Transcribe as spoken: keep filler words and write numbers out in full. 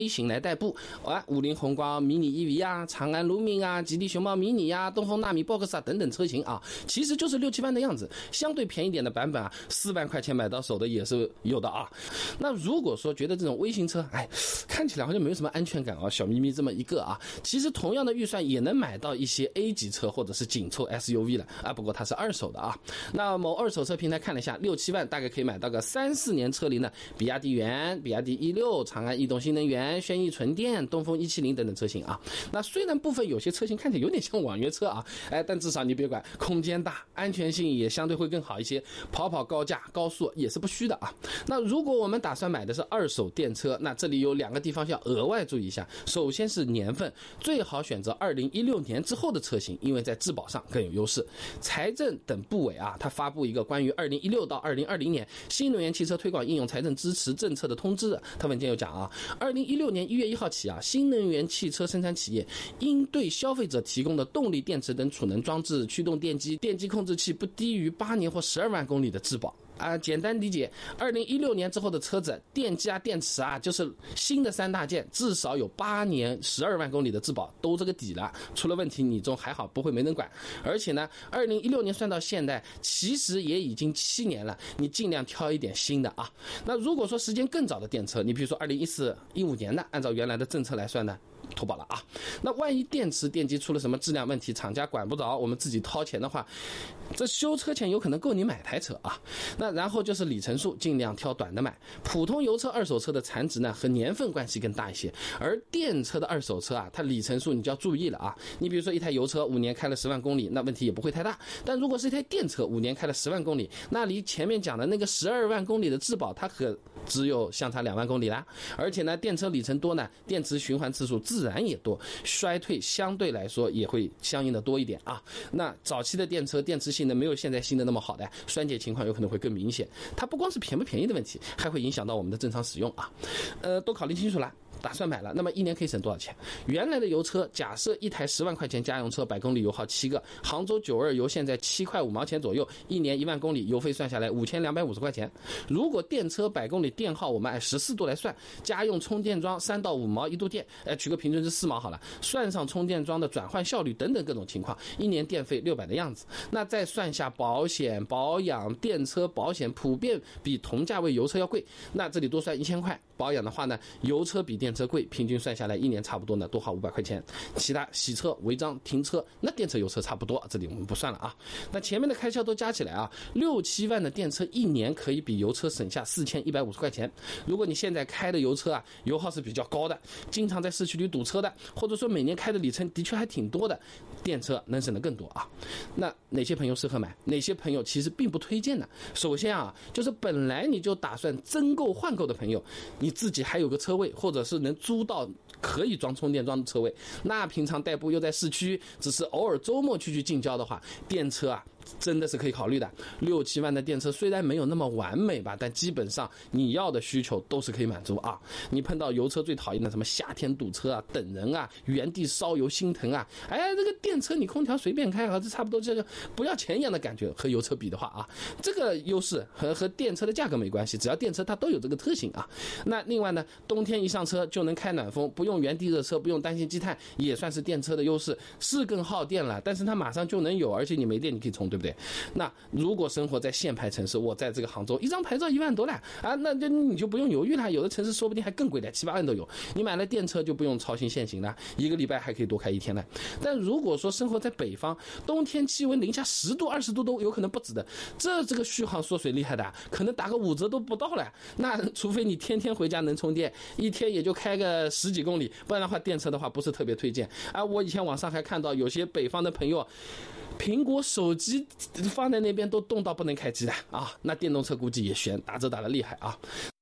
A 型来代步，啊，五菱宏光迷你 E V 啊，长安卢明啊，吉利熊猫迷你啊，东风纳米 Box 啊等等车型啊，其实就是六七万的样子，相对便宜点的版本啊，四万块钱买到手的也是有的啊。那如果说觉得这种微型车，哎，看起来好像没有什么安全感啊，小咪咪这么一个啊，其实同样的预算也能买到一些 A 级车或者是紧凑 S U V 了啊，不过它是二手的啊。那某二手车平台看了一下，六七万大概可以买到个三四年车龄的比亚迪元、比亚迪 E 六、长安逸动新能源、轩逸纯电、东风一七零等等车型啊。那虽然部分有些车型看起来有点像网约车啊，哎，但至少你别管，空间大，安全性也相对会更好一些，跑跑高架高速也是不虚的啊。那如果我们打算买的是二手电车，那这里有两个地方要额外注意一下。首先是年份，最好选择二零一六年之后的车型，因为在质保上更有优势。财政等部委啊，它发布一个关于二零一六到二零二零年新能源汽车推广应用财政支持政策的通知，它文件有讲啊，二零一六年一月一号起啊，新能源汽车生产企业应对消费者提供的动力电池等储能装置、驱动电机、电机控制器不低于八年或十二万公里的质保。啊，简单理解，二零一六年之后的车子，电机啊、电池啊，就是新的三大件，至少有八年、十二万公里的质保，都这个底了。出了问题，你中还好，不会没人管。而且呢，二零一六年算到现在，其实也已经七年了，你尽量挑一点新的啊。那如果说时间更早的电车，你比如说二零一四、一五年的，按照原来的政策来算呢，脱保了啊。那万一电池、电机出了什么质量问题，厂家管不着，我们自己掏钱的话，这修车钱有可能够你买台车啊。那然后就是里程数，尽量挑短的买。普通油车、二手车的残值呢和年份关系更大一些，而电车的二手车啊，它里程数你就要注意了啊。你比如说一台油车五年开了十万公里，那问题也不会太大。但如果是一台电车五年开了十万公里，那离前面讲的那个十二万公里的质保，它可只有相差两万公里啦。而且呢，电车里程多呢，电池循环次数自然也多，衰退相对来说也会相应的多一点啊。那早期的电车电池性能没有现在新的那么好的，衰减情况有可能会更明显。它不光是便不便宜的问题，还会影响到我们的正常使用啊。呃，都考虑清楚了，打算买了，那么一年可以省多少钱？原来的油车，假设一台十万块钱家用车，百公里油耗七个，杭州九二油现在七块五毛钱左右，一年一万公里，油费算下来五千两百五十块钱。如果电车百公里电耗我们按十四度来算，家用充电桩三到五毛一度电，呃，取个平均是四毛好了，算上充电桩的转换效率等等各种情况，一年电费六百的样子。那再算下保险、保养、电车保险普遍比同价位油车要贵，那这里多算一千块。保养的话呢，油车比电车贵，平均算下来一年差不多呢多花五百块钱。其他洗车、违章、停车，那电车油车差不多，这里我们不算了啊。那前面的开销都加起来啊，六七万的电车一年可以比油车省下四千一百五十块钱。如果你现在开的油车啊，油耗是比较高的，经常在市区里堵车的，或者说每年开的里程的确还挺多的，电车能省得更多啊。那哪些朋友适合买？哪些朋友其实并不推荐呢？首先啊，就是本来你就打算增购换购的朋友，你自己还有个车位，或者是能租到可以装充电桩的车位，那平常代步又在市区，只是偶尔周末去去近郊的话，电车啊真的是可以考虑的。六七万的电车虽然没有那么完美吧，但基本上你要的需求都是可以满足啊。你碰到油车最讨厌的什么夏天堵车啊、等人啊、原地烧油心疼啊，哎，这个电车你空调随便开啊，这差不多这个不要钱一样的感觉。和油车比的话啊，这个优势和和电车的价格没关系，只要电车它都有这个特性啊。那另外呢，冬天一上车就能开暖风，不用原地热车，不用担心积碳，也算是电车的优势。是更耗电了，但是它马上就能有，而且你没电你可以充，对不对？那如果生活在限牌城市，我在这个杭州，一张牌照一万多了啊，那就你就不用犹豫了，有的城市说不定还更贵的，七八万都有。你买了电车就不用操心限行了，一个礼拜还可以多开一天了。但如果说生活在北方，冬天气温零下十度、二十度都有可能不止的，这这个续航缩水厉害的，可能打个五折都不到了。那除非你天天回家能充电，一天也就开个十几公里，不然的话电车的话不是特别推荐啊。我以前网上还看到有些北方的朋友，苹果手机放在那边都冻到不能开机的啊，那电动车估计也悬，打折打得厉害啊。